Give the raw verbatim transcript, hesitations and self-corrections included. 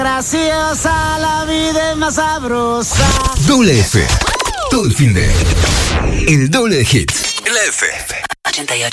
graciosa, la vida es más sabrosa. Doble F. Todo el fin de. El doble de hits. La F. ochenta y ocho.